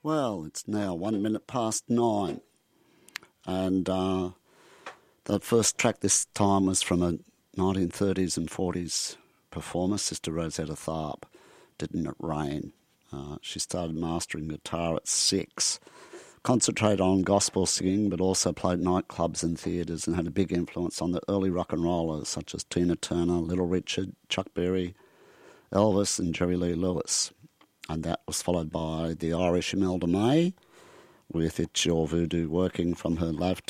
Well, it's now 1 minute past 9. And the first track this time was from a 1930s and 40s performer, Sister Rosetta Tharpe, Didn't It Rain? She started mastering guitar at 6, concentrated on gospel singing, but also played nightclubs and theatres and had a big influence on the early rock and rollers such as Tina Turner, Little Richard, Chuck Berry, Elvis and Jerry Lee Lewis. And that was followed by the Irish Imelda May with It's Your Voodoo, working from her Love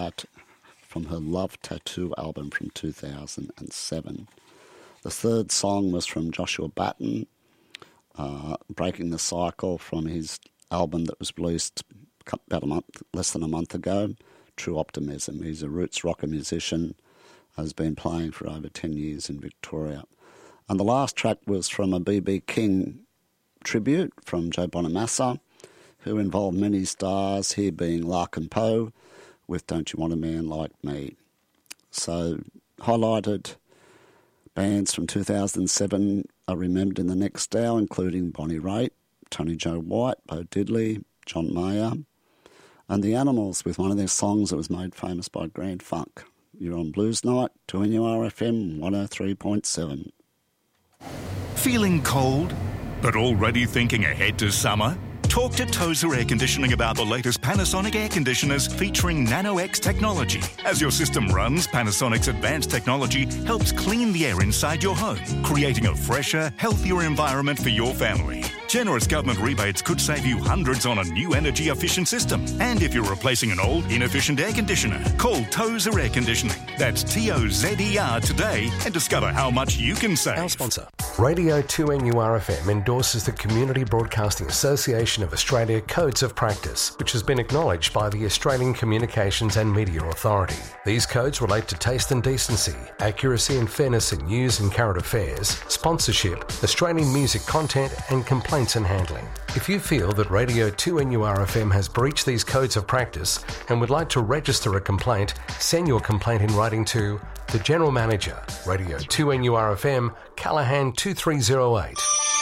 Tattoo album from 2007. The third song was from Joshua Batten, Breaking the Cycle, from his album that was released about less than a month ago, True Optimism. He's a roots rocker musician, has been playing for over 10 years in Victoria. And the last track was from a B.B. King tribute from Joe Bonamassa, who involved many stars, here being Larkin Poe with Don't You Want a Man Like Me. So highlighted bands from 2007 are remembered in the next hour, including Bonnie Raitt, Tony Joe White, Bo Diddley, John Mayer, and The Animals with one of their songs that was made famous by Grand Funk. You're on Blues Night, 2NURFM 103.7. Feeling cold, but already thinking ahead to summer? Talk to Tozer Air Conditioning about the latest Panasonic air conditioners featuring Nano-X technology. As your system runs, Panasonic's advanced technology helps clean the air inside your home, creating a fresher, healthier environment for your family. Generous government rebates could save you hundreds on a new energy-efficient system. And if you're replacing an old, inefficient air conditioner, call Tozer Air Conditioning. That's Tozer today and discover how much you can save. Our sponsor. Radio 2NURFM endorses the Community Broadcasting Association of Australia Codes of Practice, which has been acknowledged by the Australian Communications and Media Authority. These codes relate to taste and decency, accuracy and fairness in news and current affairs, sponsorship, Australian music content and complaints and handling. If you feel that Radio 2NURFM has breached these codes of practice and would like to register a complaint, send your complaint in writing to the General Manager, Radio 2NURFM, Callaghan 2308.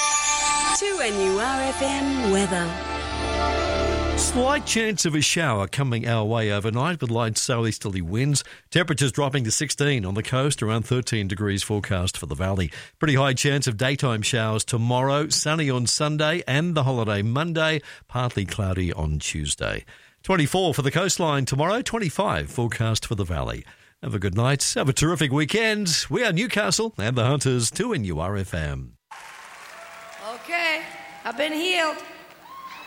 2NURFM weather. Slight chance of a shower coming our way overnight with light southerly winds. Temperatures dropping to 16 on the coast, around 13 degrees forecast for the valley. Pretty high chance of daytime showers tomorrow, sunny on Sunday and the holiday Monday, partly cloudy on Tuesday. 24 for the coastline tomorrow, 25 forecast for the valley. Have a good night, have a terrific weekend. We are Newcastle and the Hunters, 2NURFM. Okay, I've been healed.